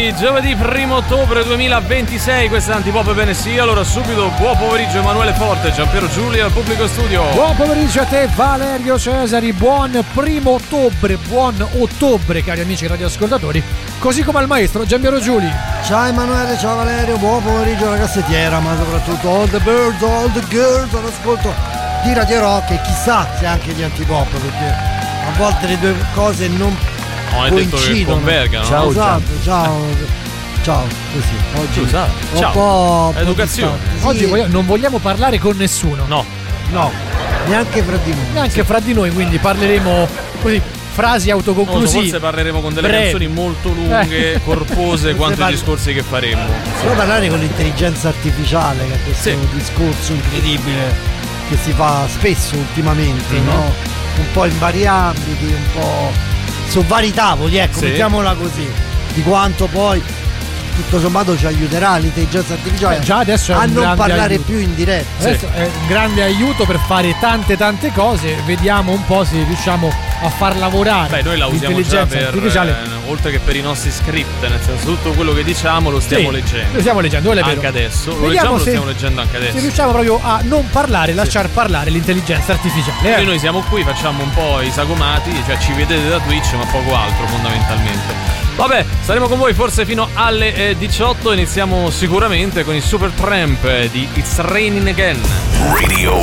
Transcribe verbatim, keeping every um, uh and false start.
di giovedì primo ottobre duemilaventisei, questa è Antipop Bene Sì. Allora subito buon pomeriggio Emanuele Forte, Giampiero Giulia al pubblico studio. Buon pomeriggio a te Valerio Cesari, buon primo ottobre, buon ottobre cari amici radioascoltatori, così come al maestro Giampiero Giuli. Ciao Emanuele, ciao Valerio, buon pomeriggio alla cassettiera, ma soprattutto all the birds, all the girls all'ascolto di Radio Rock e chissà se anche di Antipop, perché a volte le due cose non Oh, hai detto che convergano. Ciao, esatto, ciao. Ciao, così. Oggi Ciao. un Ciao. po', po' Educazione. distante. Sì. Oggi voglio, non vogliamo parlare con nessuno. No. No, neanche fra di noi. Neanche fra di noi, quindi parleremo così, frasi Non lo so, autoconclusive. forse parleremo con delle brevi. canzoni molto lunghe, Eh. corpose quanto i parli- discorsi che faremo. Puoi parlare con l'intelligenza artificiale, che è questo Sì. discorso incredibile che si fa spesso ultimamente, Mhm. no? Un po' in vari ambiti, un po' su vari tavoli, ecco, Sì. mettiamola così, di quanto poi tutto sommato ci aiuterà l'intelligenza artificiale Eh, già adesso è a un non grande parlare aiuto. più in diretta. Adesso è un grande aiuto per fare tante tante cose, vediamo un po' se riusciamo a far lavorare Beh, noi la usiamo già l'intelligenza per, artificiale. eh, oltre che per i nostri script, nel senso tutto quello che diciamo lo stiamo Sì, leggendo. lo stiamo leggendo, quello è Anche vero. adesso, lo Vediamo leggiamo, lo se- stiamo leggendo anche Se adesso. riusciamo proprio a non parlare, lasciar parlare l'intelligenza artificiale. Quindi eh. noi siamo qui, facciamo un po' i sagomati, cioè ci vedete da Twitch ma poco altro fondamentalmente. Vabbè, saremo con voi forse fino alle eh, diciotto, iniziamo sicuramente con i Supertramp eh, di It's Raining Again. Radio